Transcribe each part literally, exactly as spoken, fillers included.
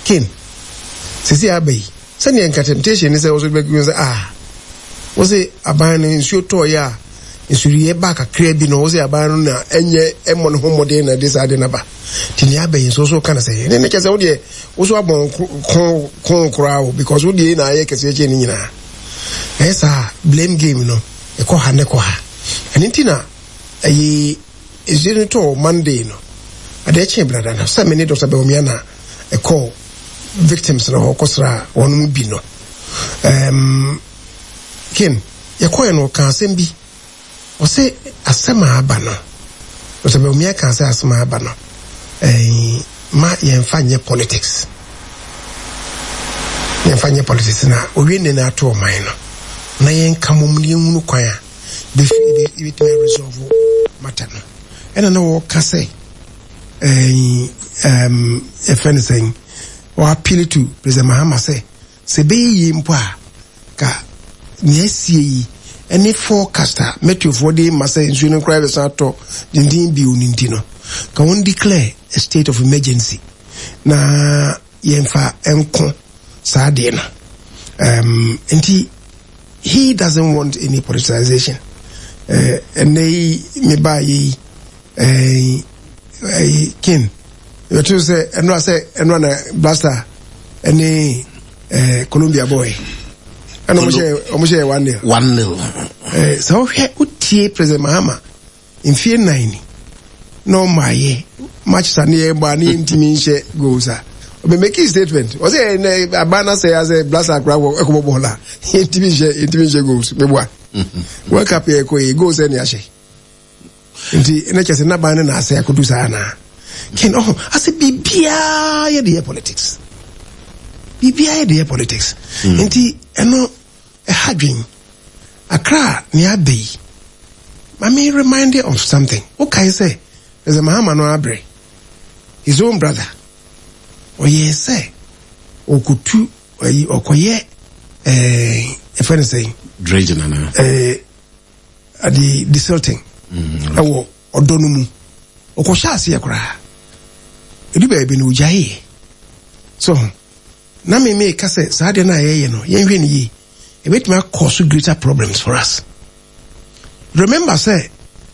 Ken sisi abai sani en temptation ni say also be say ah wo say aban no nsuo to ya nsuri e ba kakra bi no wo say aban no na enye emo no homode na this ade na ba tini abai so so kana say ne ne kese wo de wo so abon kon kon kra because wo de na ye kese che ni nyina esa blame game no e ko ha ne ko ha eni tina ayi ezini to Monday no ade che brada na sa me ne Doctor Bawumia na e ko victims no okosra wonu bi no um ken ye ko no kan asem bi o se asema aba no Doctor Bawumia kan se asema aba no eh ma ye mfanye politics ye mfanye politics na owi ne na to man no na ye nkamomli hunu kwan a be be be resolve matter no ena na wo ka say eh um if anything or appeal to President Mahama say se be yi mpo a ka nyesie yi any forecaster metro for the massa insurance cry sato dindin bi uninti no ka won declare a state of emergency na yemfa enko sa de na um enti he doesn't want any politicization uh, and they me ba yi eh uh, kin you to say and I say and one blaster any uh, Columbia boy and almost almost one nil one nil eh so he utie President Mahama in fear nine no my match sani ba ni ntimi nche goals a obe make a statement o say abana say as a blaster grab ekobo bola ntimi nche ntimi nche goals be boa world cup e ko e goals any ahye nti ene chese na ba na ase akodu sa na ken oh ase bibia ye the politics bibia ye the politics nti eno e hadwin Accra ni abei mami reminded of something okay say there's a Mahama no abre his own brother oye say okutu oyi okoye eh if anything dredging na eh adi desilting awo odono mu okosha ase akra edu ba bi no jaye so na me me ka say sa de na yeye no yenhwe ni yi e betima cause greater problems for us. Remember say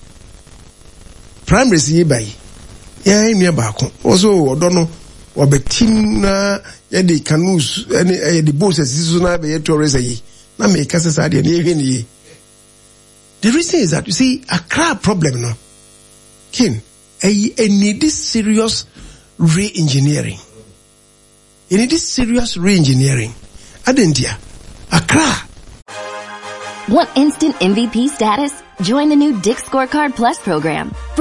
primary si bai ya enu ba ko also odono obetim na ye de canoes any eh the boats is na be tourists yi na me ka say sa de na yenhwe ni yi. The reason is that you see a crab problem no kin a, a need this serious re-engineering. You need this serious re-engineering. Adentia, Accra. Want instant M V P status? Join the new Dick's Scorecard Plus program.